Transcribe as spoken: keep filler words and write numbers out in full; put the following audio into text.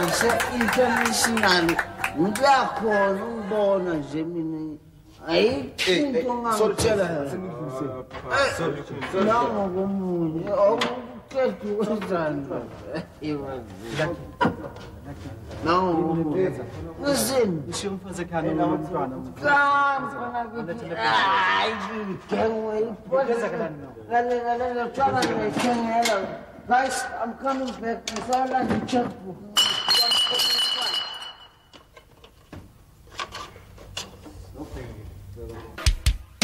ngise-international ngiyakhona ngibona nje mina ayikho into ngangitshela nangokomunye okuqeda ukwenzani nangokomunye ngisini Guys, I'm coming back. I saw like a checkbook.